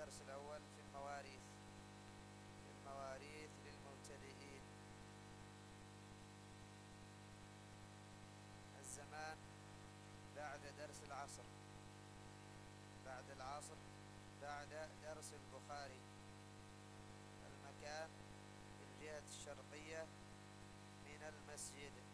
الدرس الأول في المواريث. للمبتدئين. الزمان بعد درس العصر. بعد العصر بعد درس البخاري. المكان في الجهة الشرقية من المسجد.